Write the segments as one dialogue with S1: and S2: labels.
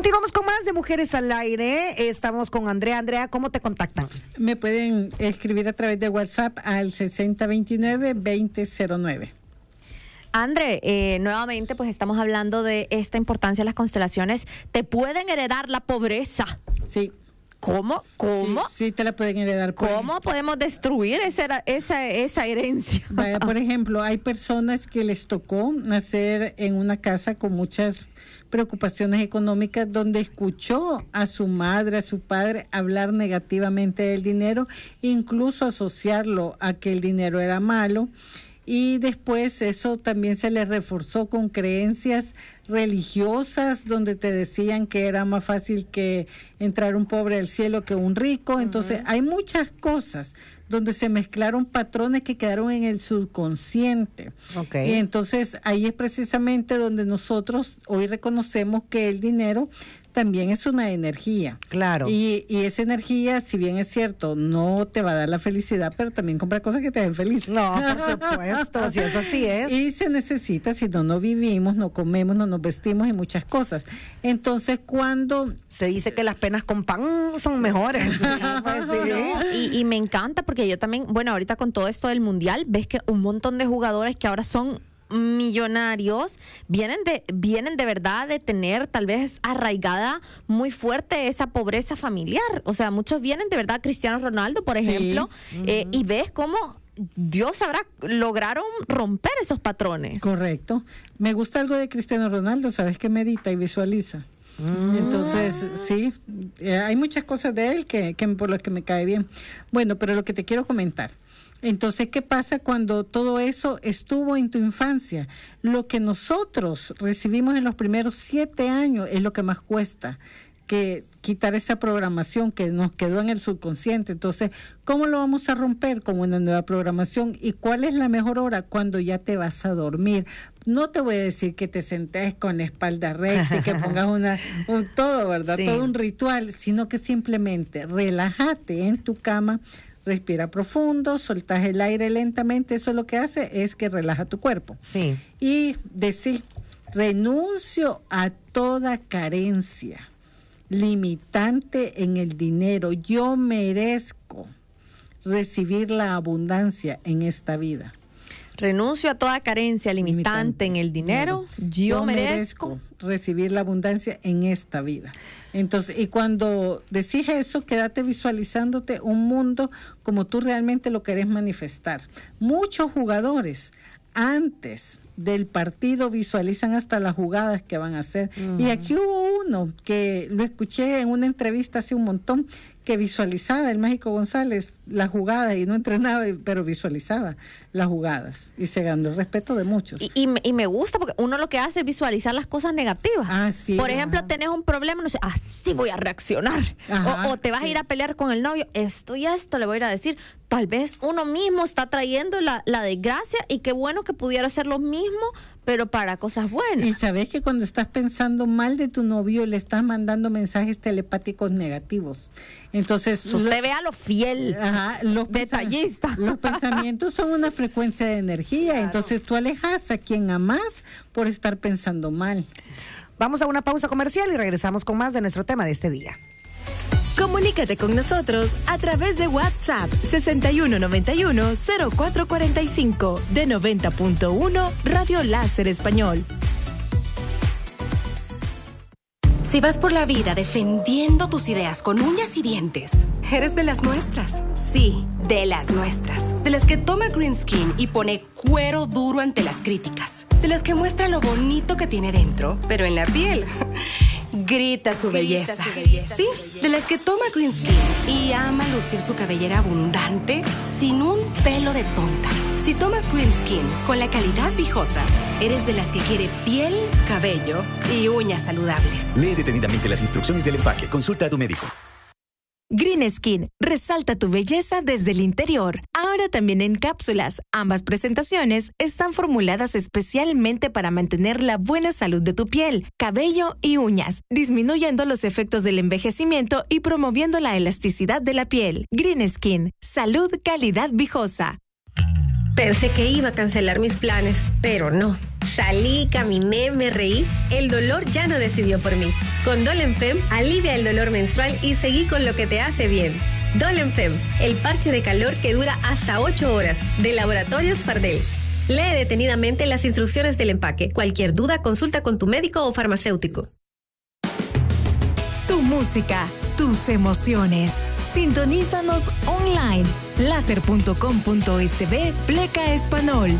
S1: Continuamos con más de Mujeres al Aire. Estamos con Andrea. Andrea, ¿cómo te contactan?
S2: Me pueden escribir a través de WhatsApp al 6029-2009.
S3: Andre, nuevamente pues estamos hablando de esta importancia de las constelaciones. ¿Te pueden heredar la pobreza?
S2: Sí.
S3: ¿Cómo?
S2: Sí, te la pueden heredar.
S3: ¿Cómo podemos destruir esa herencia?
S2: Vaya, por ejemplo, hay personas que les tocó nacer en una casa con muchas preocupaciones económicas, donde escuchó a su madre, a su padre hablar negativamente del dinero, incluso asociarlo a que el dinero era malo. Y después eso también se le reforzó con creencias religiosas, donde te decían que era más fácil que entrar un pobre al cielo que un rico. Entonces hay muchas cosas donde se mezclaron patrones que quedaron en el subconsciente.
S1: Okay.
S2: Y entonces ahí es precisamente donde nosotros hoy reconocemos que el dinero también es una energía.
S1: Claro.
S2: Y esa energía, si bien es cierto, no te va a dar la felicidad, pero también compra cosas que te den feliz.
S1: No, por supuesto, si eso así es.
S2: Y se necesita, si no vivimos, no comemos, no nos vestimos y muchas cosas. Entonces, cuando
S1: se dice que las penas con pan son mejores.
S3: Sí, pues, sí. Y me encanta porque yo también, bueno, ahorita con todo esto del mundial, ves que un montón de jugadores que ahora son millonarios vienen de verdad de tener tal vez arraigada muy fuerte esa pobreza familiar. O sea, muchos vienen de verdad, Cristiano Ronaldo, por ejemplo, sí. Y ves cómo Dios sabrá, lograron romper esos patrones.
S2: Correcto. Me gusta algo de Cristiano Ronaldo, sabes que medita y visualiza. Entonces, sí, hay muchas cosas de él que por las que me cae bien. Bueno, pero lo que te quiero comentar. Entonces, ¿qué pasa cuando todo eso estuvo en tu infancia? Lo que nosotros recibimos en los primeros 7 años es lo que más cuesta, que quitar esa programación que nos quedó en el subconsciente. Entonces, ¿cómo lo vamos a romper? Con una nueva programación. ¿Y cuál es la mejor hora? Cuando ya te vas a dormir. No te voy a decir que te sentes con la espalda recta y que pongas todo, ¿verdad? Sí. Todo un ritual, sino que simplemente relájate en tu cama, respira profundo, soltas el aire lentamente. Eso lo que hace es que relaja tu cuerpo.
S1: Sí.
S2: Y decir, renuncio a toda carencia limitante en el dinero. Yo merezco recibir la abundancia en esta vida.
S3: Renuncio a toda carencia limitante en el dinero. Yo merezco
S2: recibir la abundancia en esta vida. Entonces, y cuando decís eso, quédate visualizándote un mundo como tú realmente lo querés manifestar. Muchos jugadores antes del partido visualizan hasta las jugadas que van a hacer. Y aquí hubo uno que lo escuché en una entrevista hace un montón, que visualizaba, el Mágico González, las jugadas, y no entrenaba, pero visualizaba las jugadas, y se ganó el respeto de muchos.
S3: Y me gusta porque uno lo que hace es visualizar las cosas negativas.
S2: Sí,
S3: por ejemplo, tenés un problema, no sé, así voy a reaccionar. O te vas a ir a pelear con el novio, esto y esto le voy a ir a decir. Tal vez uno mismo está trayendo la desgracia, y qué bueno que pudiera hacer lo mismo, pero para cosas buenas.
S2: Y sabes que cuando estás pensando mal de tu novio, le estás mandando mensajes telepáticos negativos. Entonces,
S3: usted vea lo fiel,
S2: los
S3: detallista.
S2: Los pensamientos son una frecuencia de energía, claro. Entonces tú alejas a quien amás por estar pensando mal.
S1: Vamos a una pausa comercial y regresamos con más de nuestro tema de este día.
S4: Comunícate con nosotros a través de WhatsApp 6191-0445 de 90.1 Radio Láser Español. Si vas por la vida defendiendo tus ideas con uñas y dientes, eres de las nuestras. Sí, de las nuestras. De las que toma Green Skin y pone cuero duro ante las críticas. De las que muestra lo bonito que tiene dentro, pero en la piel grita su belleza. Sí, de las que toma Green Skin y ama lucir su cabellera abundante sin un pelo de tonta. Si tomas Green Skin con la calidad Viejosa, eres de las que quiere piel, cabello y uñas saludables.
S5: Lee detenidamente las instrucciones del empaque. Consulta a tu médico.
S4: Green Skin, resalta tu belleza desde el interior. Ahora también en cápsulas. Ambas presentaciones están formuladas especialmente para mantener la buena salud de tu piel, cabello y uñas, disminuyendo los efectos del envejecimiento y promoviendo la elasticidad de la piel. Green Skin, salud, calidad Viejosa.
S6: Pensé que iba a cancelar mis planes, pero no. Salí, caminé, me reí. El dolor ya no decidió por mí. Con Dolenfem alivia el dolor menstrual y seguí con lo que te hace bien. Dolenfem, el parche de calor que dura hasta 8 horas, de Laboratorios Fardel. Lee detenidamente las instrucciones del empaque. Cualquier duda, consulta con tu médico o farmacéutico.
S7: Tu música, tus emociones. Sintonízanos online. Láser.com.sb Pleca Español.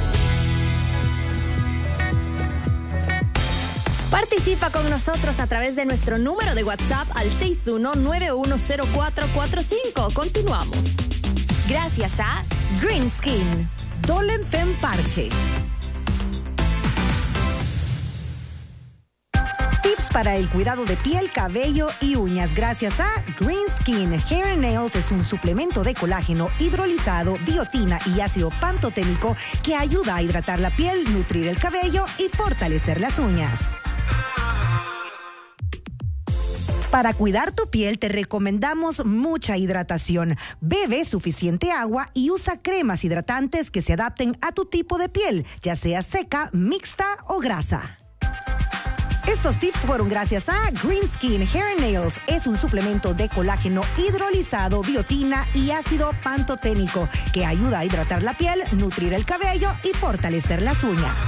S3: Participa con nosotros a través de nuestro número de WhatsApp al 61910445. Continuamos. Gracias a Green Skin.
S1: Dolenfem Parche. Tips para el cuidado de piel, cabello y uñas gracias a Green Skin. Hair and Nails es un suplemento de colágeno hidrolizado, biotina y ácido pantoténico que ayuda a hidratar la piel, nutrir el cabello y fortalecer las uñas. Para cuidar tu piel te recomendamos mucha hidratación. Bebe suficiente agua y usa cremas hidratantes que se adapten a tu tipo de piel, ya sea seca, mixta o grasa. Estos tips fueron gracias a Green Skin Hair and Nails. Es un suplemento de colágeno hidrolizado, biotina y ácido pantoténico que ayuda a hidratar la piel, nutrir el cabello y fortalecer las uñas.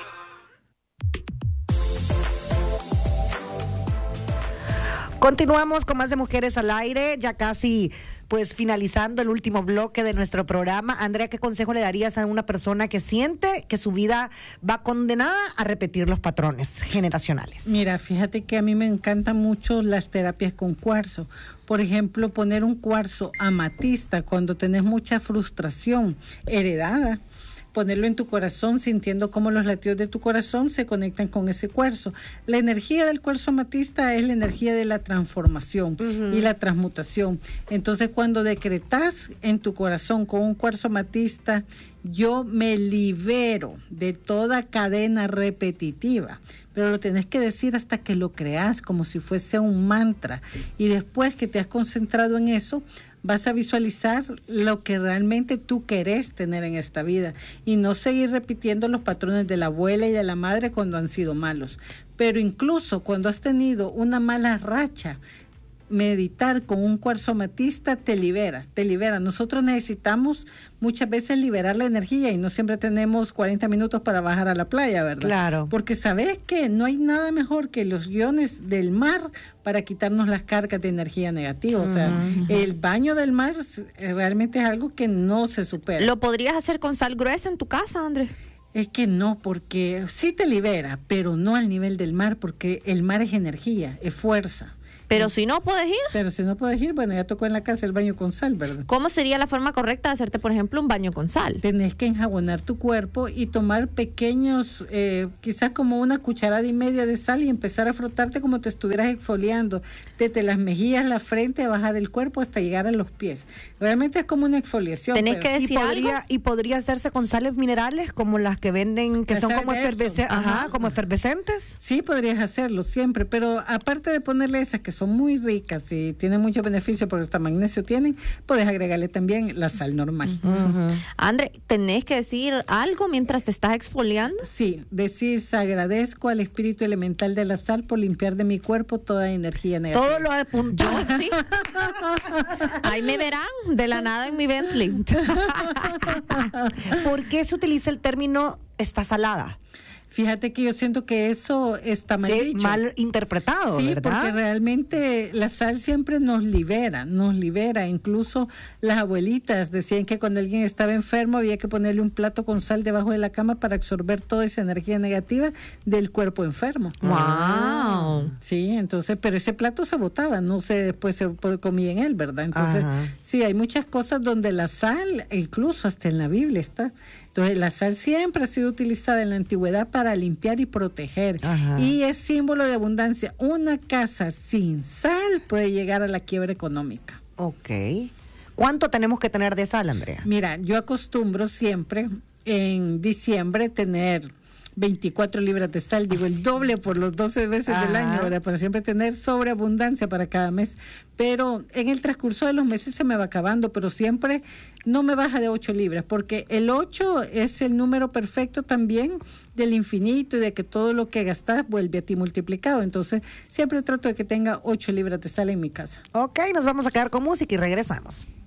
S1: Continuamos con más de Mujeres al Aire, ya casi pues finalizando el último bloque de nuestro programa. Andrea, ¿qué consejo le darías a una persona que siente que su vida va condenada a repetir los patrones generacionales?
S2: Mira, fíjate que a mí me encantan mucho las terapias con cuarzo. Por ejemplo, poner un cuarzo amatista cuando tenés mucha frustración heredada. Ponerlo en tu corazón, sintiendo cómo los latidos de tu corazón se conectan con ese cuarzo. La energía del cuarzo amatista es la energía de la transformación y la transmutación. Entonces, cuando decretas en tu corazón con un cuarzo amatista, yo me libero de toda cadena repetitiva. Pero lo tenés que decir hasta que lo creas, como si fuese un mantra. Y después que te has concentrado en eso, vas a visualizar lo que realmente tú querés tener en esta vida y no seguir repitiendo los patrones de la abuela y de la madre cuando han sido malos. Pero incluso cuando has tenido una mala racha, meditar con un cuarzo amatista te libera. Nosotros necesitamos muchas veces liberar la energía y no siempre tenemos 40 minutos para bajar a la playa, ¿verdad?
S1: Claro.
S2: Porque sabes que no hay nada mejor que los iones del mar para quitarnos las cargas de energía negativa. O sea, el baño del mar realmente es algo que no se supera.
S3: ¿Lo podrías hacer con sal gruesa en tu casa, Andrés?
S2: Es que no, porque sí te libera, pero no al nivel del mar, porque el mar es energía, es fuerza.
S3: Pero si no puedes ir.
S2: Pero si no puedes ir, bueno, ya tocó en la casa el baño con sal, ¿verdad?
S3: ¿Cómo sería la forma correcta de hacerte, por ejemplo, un baño con sal?
S2: Tenés que enjabonar tu cuerpo y tomar pequeños, quizás como una cucharada y media de sal y empezar a frotarte como te estuvieras exfoliando, desde las mejillas, la frente, a bajar el cuerpo hasta llegar a los pies. Realmente es como una exfoliación.
S3: Tenés que decir
S1: ¿Y podría hacerse con sales minerales como las que venden, que son como como efervescentes?
S2: Sí, podrías hacerlo siempre, pero aparte de ponerle esas que son muy ricas y tienen mucho beneficio porque hasta magnesio tienen, puedes agregarle también la sal normal.
S3: André, ¿tenés que decir algo mientras te estás exfoliando?
S2: Sí, decís: agradezco al espíritu elemental de la sal por limpiar de mi cuerpo toda energía negativa.
S1: Todo lo apuntó.
S3: Sí. Ahí me verán de la nada en mi Bentley.
S1: ¿Por qué se utiliza el término está salada?
S2: Fíjate que yo siento que eso está mal dicho.
S1: Mal interpretado,
S2: sí,
S1: ¿verdad?
S2: Porque realmente la sal siempre nos libera. Incluso las abuelitas decían que cuando alguien estaba enfermo había que ponerle un plato con sal debajo de la cama para absorber toda esa energía negativa del cuerpo enfermo.
S3: ¡Wow!
S2: Sí, entonces, pero ese plato se botaba, no sé, después se comía en él, ¿verdad? Entonces, sí, hay muchas cosas donde la sal, incluso hasta en la Biblia está. Entonces, la sal siempre ha sido utilizada en la antigüedad para limpiar y proteger. Y es símbolo de abundancia. Una casa sin sal puede llegar a la quiebra económica.
S1: Ok. ¿Cuánto tenemos que tener de sal, Andrea?
S2: Mira, yo acostumbro siempre en diciembre tener 24 libras de sal, digo el doble por los 12 meses del año, ¿verdad? Para siempre tener sobreabundancia para cada mes. Pero en el transcurso de los meses se me va acabando, pero siempre no me baja de 8 libras, porque el 8 es el número perfecto también del infinito y de que todo lo que gastas vuelve a ti multiplicado. Entonces, siempre trato de que tenga 8 libras de sal en mi casa.
S1: Ok, nos vamos a quedar con música y regresamos.